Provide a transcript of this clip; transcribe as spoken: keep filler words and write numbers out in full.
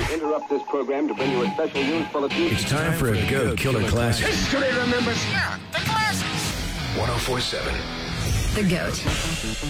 interrupt this program to bring you a special news bulletin. It's time for a Go Killer Classic. History remembers. Yeah, the classics. one oh four point seven. The GOAT.